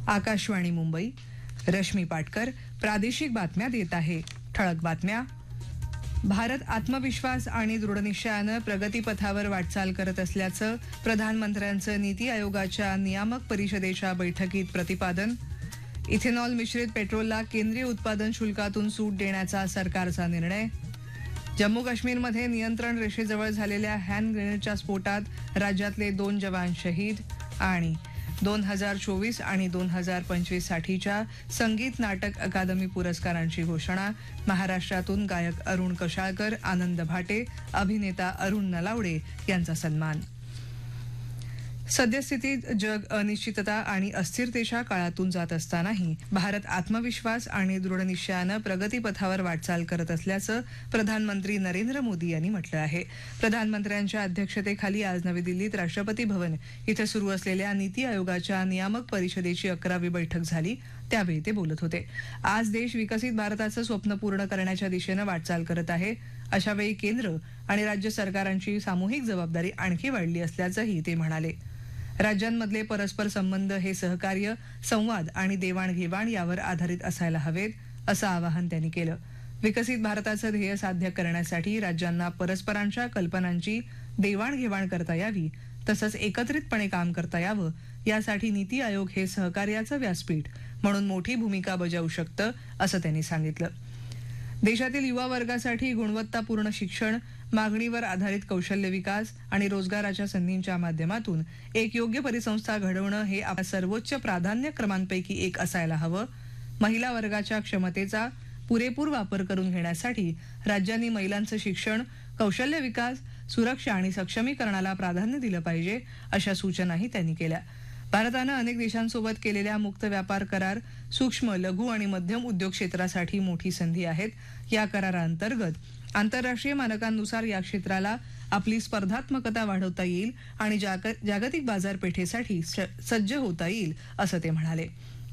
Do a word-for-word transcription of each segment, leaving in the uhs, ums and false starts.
आकाशवाणी मुंबई. रश्मी पाटकर प्रादेशिक बातम्या देत आहे. ठळक बातम्या. भारत आत्मविश्वास आणि दृढनिश्चयानं प्रगतीपथावर वाटचाल करत असल्याचं प्रधानमंत्र्यांचं नीती आयोगाच्या नियामक परिषदेच्या बैठकीत प्रतिपादन. इथेनॉल मिश्रित पेट्रोलला केंद्रीय उत्पादन शुल्कातून सूट देण्याचा सरकारचा निर्णय. जम्मू काश्मीरमध्ये नियंत्रण रेषेजवळ झालेल्या हँड ग्रेनेडच्या स्फोटात राज्यातले दोन जवान शहीद. आणि दोन हजार चोवीस आणि दोन हजार पंचवीस साठीच्या संगीत नाटक अकादमी पुरस्कारांची घोषणा. महाराष्ट्रातून गायक अरुण कशाळकर, आनंद भाटे, अभिनेता अरुण नलावडे यांचा सन्मान. सद्यस्थितीत जग अनिश्चितता आणि अस्थिरतेच्या काळातून जात असतानाही भारत आत्मविश्वास आणि दृढनिश्चयानं प्रगतीपथावर वाटचाल करत असल्याचं प्रधानमंत्री नरेंद्र मोदी यांनी म्हटलं आहे. प्रधानमंत्र्यांच्या अध्यक्षतेखाली आज नवी दिल्लीत राष्ट्रपती भवन इथं सुरू असलेल्या नीती आयोगाच्या नियामक परिषदेची अकरावी बैठक झाली, त्यावेळी ते बोलत होते. आज देश विकसित भारताचं स्वप्न पूर्ण करण्याच्या दिशेनं वाटचाल करत आहे. अशावेळी केंद्र आणि राज्य सरकारांची सामूहिक जबाबदारी आणखी वाढली असल्याचंही ते म्हणाले. राज्यांमधले परस्पर संबंध हे सहकार्य, संवाद आणि देवाणघेवाण यावर आधारित असायला हवेत, असं आवाहन त्यांनी केलं. विकसित भारताचं ध्येय साध्य करण्यासाठी राज्यांना परस्परांच्या कल्पनांची देवाणघेवाण करता यावी, तसंच एकत्रितपणे काम करता यावं, यासाठी नीती आयोग हे सहकार्याचं व्यासपीठ म्हणून मोठी भूमिका बजावू शकतं, असं त्यांनी सांगितलं. देशातील युवा वर्गासाठी गुणवत्तापूर्ण शिक्षण, मागणीवर आधारित कौशल्य विकास आणि रोजगाराच्या संधींच्या माध्यमातून एक योग्य परिसंस्था घडवणं हे आपल्या सर्वोच्च प्राधान्य क्रमांपैकी एक असायला हवं. महिला वर्गाच्या क्षमतेचा पुरेपूर वापर करून घेण्यासाठी राज्यांनी महिलांचं शिक्षण, कौशल्य विकास, सुरक्षा आणि सक्षमीकरणाला प्राधान्य दिलं पाहिजे, अशा सूचनाही त्यांनी केल्या. भारतानं अनेक देशांसोबत केलेल्या मुक्त व्यापार करार सूक्ष्म, लघु आणि मध्यम उद्योग क्षेत्रासाठी मोठी संधी आहेत. या कराराअंतर्गत आंतरराष्ट्रीय मानकांनुसार या क्षेत्राला आपली स्पर्धात्मकता वाढवता येईल आणि जागतिक बाजारपेठेसाठी सज्ज होता येईल, असं ते म्हणाले.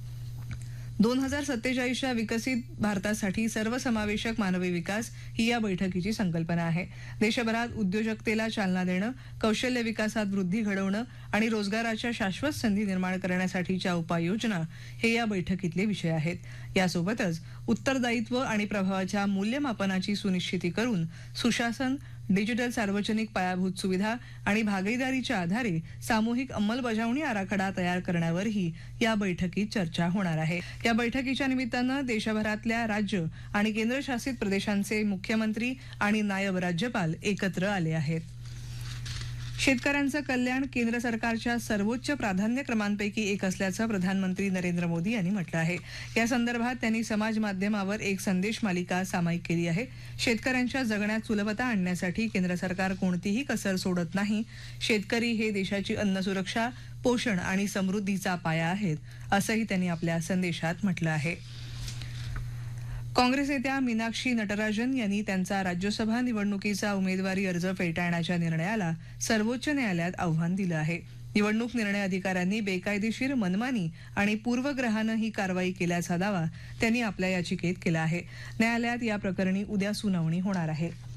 दोन हजार सत्तेचाळीसच्या विकसित भारतासाठी सर्वसमावेशक मानवी विकास ही या बैठकीची संकल्पना आहे. देशभरात उद्योजकतेला चालना देणं, कौशल्य विकासात वृद्धी घडवणं आणि रोजगाराच्या शाश्वत संधी निर्माण करण्यासाठीच्या उपाययोजना हे या बैठकीतले विषय आहेत. यासोबतच उत्तरदायित्व आणि प्रभावाच्या मूल्यमापनाची सुनिश्चिती करून सुशासन, डिजिटल सार्वजनिक पायाभूत सुविधा आणि भागीदारीच्या आधारे सामूहिक अंमलबजावणी आराखडा तयार करण्यावरही या बैठकीत चर्चा होणार आहे. या बैठकीच्या निमित्तानं देशभरातल्या राज्य आणि केंद्रशासित प्रदेशांचे मुख्यमंत्री आणि नायब राज्यपाल एकत्र आले आहेत. शेतकऱ्यांचं कल्याण केंद्र सरकारच्या सर्वोच्च प्राधान्य क्रमांपैकी एक असल्याचं प्रधानमंत्री नरेंद्र मोदी यांनी म्हटलं आहे. या संदर्भात त्यांनी समाज माध्यमावर एक संदेश मालिका सामायिक केली आहे. शेतकऱ्यांच्या जगण्यात सुलभता आणण्यासाठी केंद्र सरकार कोणतीही कसर सोडत नाही. शेतकरी हे देशाची अन्न सुरक्षा, पोषण आणि समृद्धीचा पाया आहेत, असंही त्यांनी आपल्या संदेशात म्हटलं आहे. काँग्रेस नेत्या मीनाक्षी नटराजन यांनी त्यांचा राज्यसभा निवडणुकीचा उमेदवारी अर्ज फेटाळण्याच्या निर्णयाला सर्वोच्च न्यायालयात आव्हान दिलं आहे. निवडणूक निर्णय अधिकाऱ्यांनी बेकायदेशीर, मनमानी आणि पूर्वग्रहानं ही कारवाई केल्याचा दावा त्यांनी आपल्या याचिकेत केला आहे. न्यायालयात या प्रकरणी उद्या सुनावणी होणार आहे.